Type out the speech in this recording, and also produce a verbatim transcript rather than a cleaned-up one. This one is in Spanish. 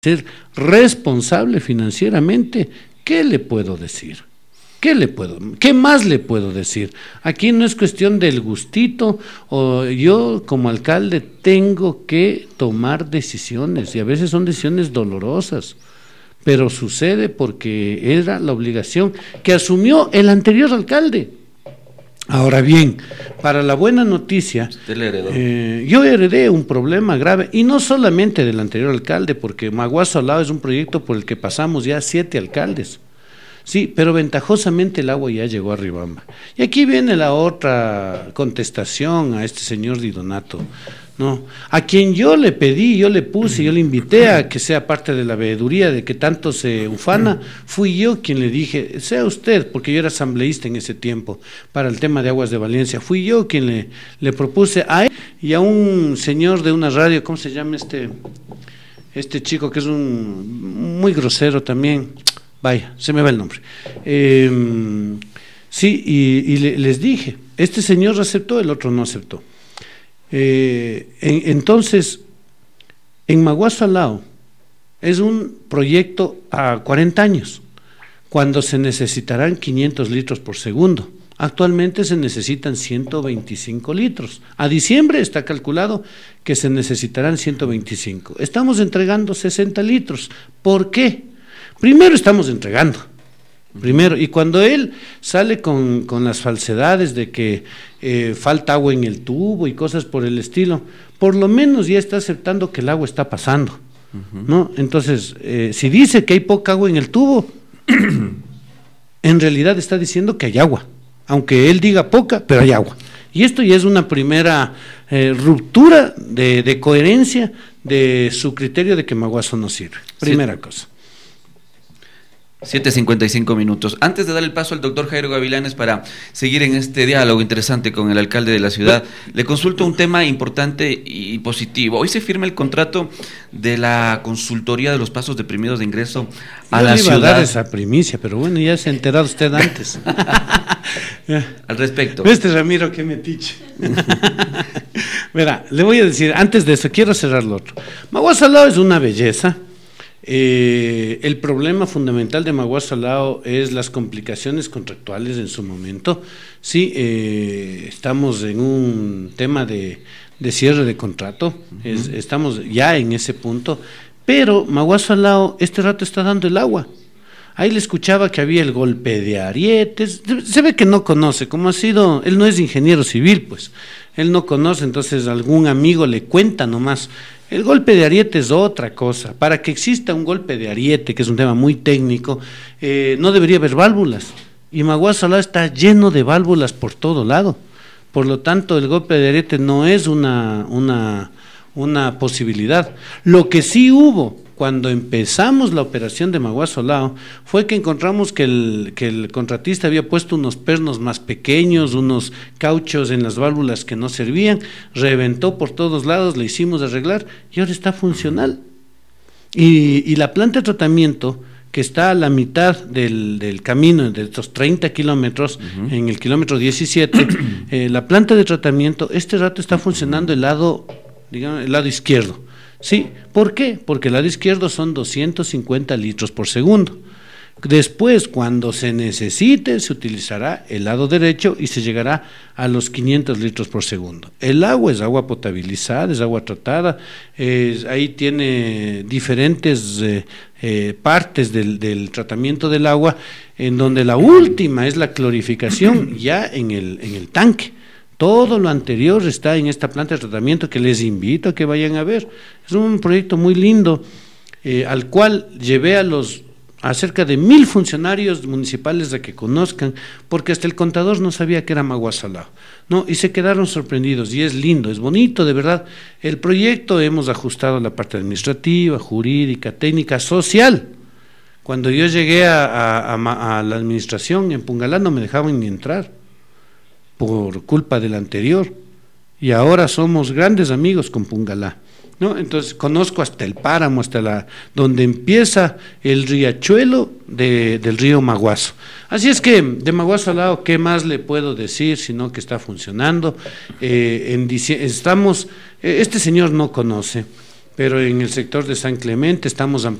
ser responsable financieramente, ¿qué le puedo decir? ¿Qué le puedo, qué más le puedo decir? Aquí no es cuestión del gustito, o yo como alcalde tengo que tomar decisiones, y a veces son decisiones dolorosas, pero sucede porque era la obligación que asumió el anterior alcalde. Ahora bien, para la buena noticia, ¿Usted le heredó? Eh, yo heredé un problema grave, y no solamente del anterior alcalde, porque Maguazo al lado es un proyecto por el que pasamos ya siete alcaldes. Sí, pero ventajosamente el agua ya llegó a Riobamba. Y aquí viene la otra contestación a este señor Di Donato, ¿no? A quien yo le pedí, yo le puse, yo le invité a que sea parte de la veeduría de que tanto se ufana, fui yo quien le dije, sea usted, porque yo era asambleísta en ese tiempo, para el tema de Aguas de Valencia, fui yo quien le, le propuse a él y a un señor de una radio, ¿cómo se llama este, este chico que es un muy grosero también? Vaya, se me va el nombre. Eh, sí, y, y le, les dije, este señor aceptó, el otro no aceptó. Eh, en, entonces, en Maguazo al lado, es un proyecto a cuarenta años, cuando se necesitarán quinientos litros por segundo. Actualmente se necesitan ciento veinticinco litros. A diciembre está calculado que se necesitarán ciento veinticinco. Estamos entregando sesenta litros. ¿Por qué? Primero estamos entregando, primero, y cuando él sale con, con las falsedades de que eh, falta agua en el tubo y cosas por el estilo, por lo menos ya está aceptando que el agua está pasando, uh-huh. ¿no? Entonces, eh, si dice que hay poca agua en el tubo, en realidad está diciendo que hay agua, aunque él diga poca, pero hay agua. Y esto ya es una primera eh, ruptura de, de coherencia de su criterio de que Maguazo no sirve, primera sí. cosa. siete cincuenta y cinco minutos. Antes de dar el paso al doctor Jairo Gavilanes para seguir en este diálogo interesante con el alcalde de la ciudad, le consulto un tema importante y positivo. Hoy se firma el contrato de la consultoría de los pasos deprimidos de ingreso a Yo la le iba ciudad. A dar esa primicia, pero bueno, ya se ha enterado usted antes. Al respecto. Este Ramiro, qué metiche. Verá, le voy a decir, antes de eso, quiero cerrar lo otro. Maguazo al lado es una belleza. Eh, el problema fundamental de Maguazo al lado es las complicaciones contractuales en su momento. Sí, eh, estamos en un tema de, de cierre de contrato, uh-huh. es, estamos ya en ese punto, pero Maguazo al lado este rato está dando el agua. Ahí le escuchaba que había el golpe de arietes, se ve que no conoce, como ha sido, él no es ingeniero civil, pues, él no conoce, entonces algún amigo le cuenta nomás. El golpe de ariete es otra cosa. Para que exista un golpe de ariete, que es un tema muy técnico, eh, no debería haber válvulas. Y Maguazo al lado está lleno de válvulas por todo lado. Por lo tanto, el golpe de ariete no es una, una, una posibilidad. Lo que sí hubo cuando empezamos la operación de Maguazo al lado fue que encontramos que el, que el contratista había puesto unos pernos más pequeños, unos cauchos en las válvulas que no servían, reventó por todos lados, le hicimos arreglar y ahora está funcional. Y, y la planta de tratamiento, que está a la mitad del, del camino, de estos treinta kilómetros, uh-huh. en el kilómetro diecisiete, eh, la planta de tratamiento, este rato está funcionando el lado, digamos, el lado izquierdo. Sí, ¿por qué? Porque el lado izquierdo son doscientos cincuenta litros por segundo. Después, cuando se necesite, se utilizará el lado derecho y se llegará a los quinientos litros por segundo. El agua es agua potabilizada, es agua tratada, es, ahí tiene diferentes eh, eh, partes del, del tratamiento del agua, en donde la última es la clorificación ya en el, en el tanque. Todo lo anterior está en esta planta de tratamiento que les invito a que vayan a ver. Es un proyecto muy lindo, eh, al cual llevé a los a cerca de mil funcionarios municipales a que conozcan, porque hasta el contador no sabía que era Maguazo al lado, ¿no? Y se quedaron sorprendidos, y es lindo, es bonito, de verdad. El proyecto hemos ajustado la parte administrativa, jurídica, técnica, social. Cuando yo llegué a, a, a, a la administración en Pungalá no me dejaban ni entrar, por culpa del anterior, y ahora somos grandes amigos con Pungalá, ¿no? Entonces conozco hasta el páramo, hasta la donde empieza el riachuelo de, del río Maguazo. Así es que de Maguazo al lado, ¿qué más le puedo decir sino que está funcionando? Eh, en, estamos, eh, este señor no conoce, pero en el sector de San Clemente estamos ampliando